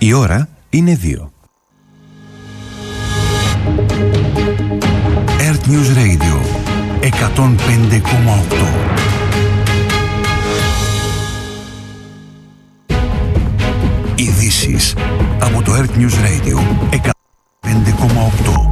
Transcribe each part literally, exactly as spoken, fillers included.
Η ώρα είναι δύο. Earth News Radio εκατόν πέντε κόμμα οκτώ. Ειδήσεις από το Earth News Radio εκατόν πέντε κόμμα οκτώ.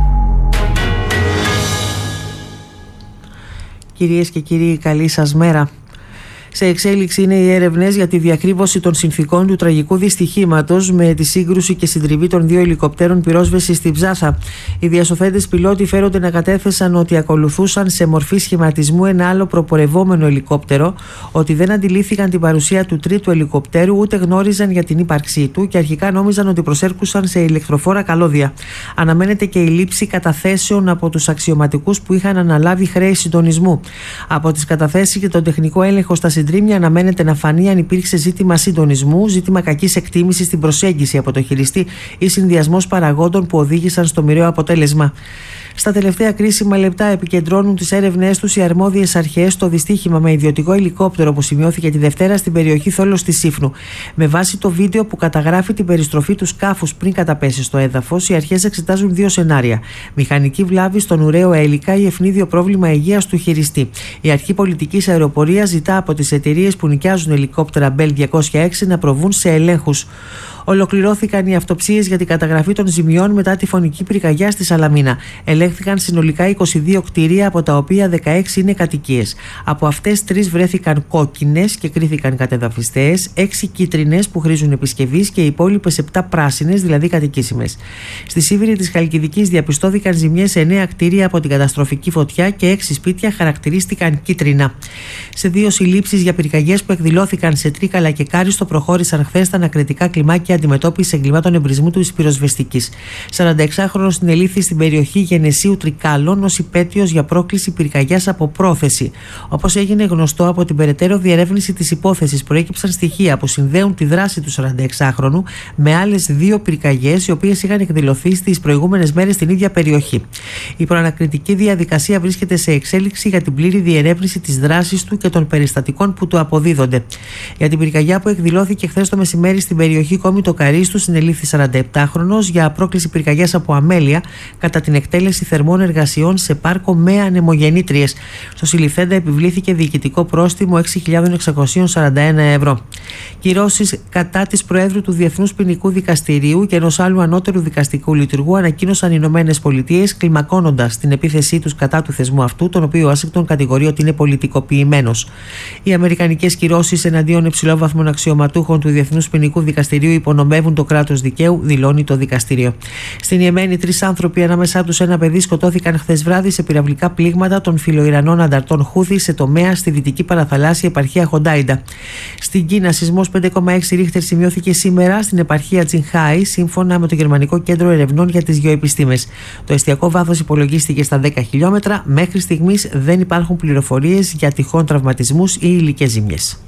Κυρίες και κύριοι, καλή σας μέρα. Σε εξέλιξη είναι οι έρευνες για τη διακρύβωση των συνθηκών του τραγικού δυστυχήματος με τη σύγκρουση και συντριβή των δύο ελικοπτέρων πυρόσβεσης στη Ψάθα. Οι διασωθέντες πιλότοι φέρονται να κατέθεσαν ότι ακολουθούσαν σε μορφή σχηματισμού ένα άλλο προπορευόμενο ελικόπτερο, ότι δεν αντιλήφθηκαν την παρουσία του τρίτου ελικοπτέρου ούτε γνώριζαν για την ύπαρξή του και αρχικά νόμιζαν ότι προσέρχουσαν σε ηλεκτροφόρα καλώδια. Αναμένεται και η λήψη καταθέσεων από τους αξιωματικούς που είχαν αναλάβει χρέη συντονισμού. Από τις καταθέσεις και τον τεχνικό έλεγχο στα συντρίμμια αναμένεται να φανεί αν υπήρξε ζήτημα συντονισμού, ζήτημα κακής εκτίμησης στην προσέγγιση από το χειριστή ή συνδυασμός παραγόντων που οδήγησαν στο μοιραίο αποτέλεσμα. Στα τελευταία κρίσιμα λεπτά επικεντρώνουν τις έρευνές τους οι αρμόδιες αρχές στο δυστύχημα με ιδιωτικό ελικόπτερο που σημειώθηκε τη Δευτέρα στην περιοχή Θόλος της Σύφνου. Με βάση το βίντεο που καταγράφει την περιστροφή του σκάφους πριν καταπέσει στο έδαφος, οι αρχές εξετάζουν δύο σενάρια: μηχανική βλάβη στον ουραίο έλικα ή ευνίδιο πρόβλημα υγείας του χειριστή. Η Αρχή Πολιτικής Αεροπορίας ζητά από τις εταιρείες που νοικιάζουν ελικόπτερα Bell διακόσια έξι να προβούν σε ελέγχους. Ολοκληρώθηκαν οι αυτοψίες για την καταγραφή των ζημιών μετά τη φωνική πυρκαγιά στη Σαλαμίνα. Ελέγχθηκαν συνολικά είκοσι δύο κτίρια, από τα οποία δεκαέξι είναι κατοικίες. Από αυτές, τρεις βρέθηκαν κόκκινες και κρίθηκαν κατεδαφιστές, έξι κίτρινες που χρήζουν επισκευής και οι υπόλοιπες επτά πράσινες, δηλαδή κατοικήσιμες. Στη Σίβηρη της Χαλκιδικής διαπιστώθηκαν ζημιές σε εννέα κτίρια από την καταστροφική φωτιά και έξι σπίτια χαρακτηρίστηκαν κίτρινα. Σε δύο συλλήψεις για πυρκαγιές που εκδηλώθηκαν σε Τρίκαλα και Κάριστο προχώρησαν χθες τα ανακριτικά κλιμάκια αντιμετώπιση εγκλημάτων εμπρισμού της πυροσβεστικής. σαρανταεξάχρονος συνελήφθη στην περιοχή Γενεσίου Τρικάλων ως υπέτειος για πρόκληση πυρκαγιάς από πρόθεση. Όπως έγινε γνωστό από την περαιτέρω διερεύνηση της υπόθεσης, προέκυψαν στοιχεία που συνδέουν τη δράση του σαρανταεξάχρονου με άλλες δύο πυρκαγιές, οι οποίες είχαν εκδηλωθεί στις προηγούμενες μέρες στην ίδια περιοχή. Η προανακριτική διαδικασία βρίσκεται σε εξέλιξη για την πλήρη διερεύνηση της δράσης του και των περιστατικών που του αποδίδονται. Για την πυρκαγιά που εκδηλώθηκε χθες το μεσημέρι στην περιοχή το Καρίστου, συνελήφθη σαρανταεπτάχρονος για πρόκληση πυρκαγιάς από αμέλεια κατά την εκτέλεση θερμών εργασιών σε πάρκο με ανεμογεννήτριες. Στο συλληφθέντα επιβλήθηκε διοικητικό πρόστιμο έξι χιλιάδες εξακόσια σαράντα ένα ευρώ. Κυρώσεις κατά της Προέδρου του Διεθνούς Ποινικού Δικαστηρίου και ενός άλλου ανώτερου δικαστικού λειτουργού ανακοίνωσαν οι Ηνωμένες Πολιτείες, κλιμακώνοντας την επίθεσή τους κατά του θεσμού αυτού, τον οποίο ο Ουάσιγκτον κατηγορεί ότι είναι πολιτικοποιημένος. Οι αμερικανικές κυρώσεις εναντίον υψηλόβαθμων αξιωματούχων του Διεθνούς Ποινικού Δικαστηρίου υπονομεύουν το κράτος δικαίου, δηλώνει το δικαστήριο. Στην Ιεμένη, τρεις άνθρωποι, ανάμεσά τους ένα παιδί, σκοτώθηκαν χθες βράδυ σε πυραυλικά πλήγματα των φιλοϊρανών ανταρτών Χούθη σε τομέα στη δυτική παραθαλάσσια επαρχία Χοντάιντα. Στην Κίνα, σεισμός πέντε κόμμα έξι ρίχτερ σημειώθηκε σήμερα στην επαρχία Τσινχάι, σύμφωνα με το Γερμανικό Κέντρο Ερευνών για τις Γεωεπιστήμες. Το εστιακό βάθος υπολογίστηκε στα δέκα χιλιόμετρα. Μέχρι στιγμής δεν υπάρχουν πληροφορίες για τυχόν τραυματισμούς ή υλικές ζημιές.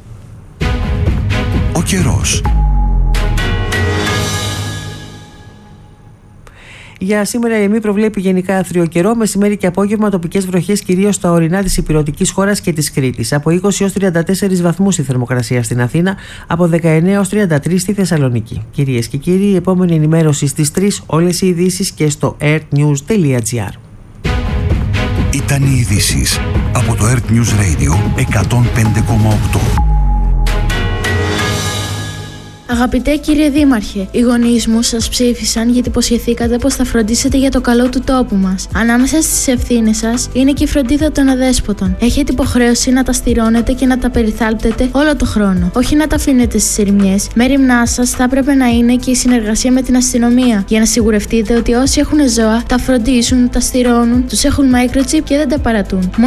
Ο καιρός. Για σήμερα η ΕΜΗ προβλέπει γενικά άθριο καιρό, μεσημέρι και απόγευμα τοπικές βροχές κυρίως στα ορεινά της ηπειρωτικής χώρας και της Κρήτης. Από είκοσι έως τριάντα τέσσερις βαθμούς η θερμοκρασία στην Αθήνα, από δεκαεννέα έως τριάντα τρεις στη Θεσσαλονίκη. Κυρίες και κύριοι, η επόμενη ενημέρωση στις τρεις, όλες οι ειδήσεις και στο earthnews τελεία gr. Ήταν οι ειδήσεις από το Earth News Radio εκατόν πέντε κόμμα οκτώ. Αγαπητέ κύριε Δήμαρχε, οι γονείς μου σας ψήφισαν γιατί υποσχεθήκατε πως θα φροντίσετε για το καλό του τόπου μας. Ανάμεσα στις ευθύνες σας είναι και η φροντίδα των αδέσποτων. Έχετε υποχρέωση να τα στηρώνετε και να τα περιθάλπτετε όλο το χρόνο. Όχι να τα αφήνετε στις ερημιές. Μέριμνά σας θα έπρεπε να είναι και η συνεργασία με την αστυνομία. Για να σιγουρευτείτε ότι όσοι έχουν ζώα τα φροντίζουν, τα στηρώνουν, τους έχουν microchip και δεν τα παρατούν.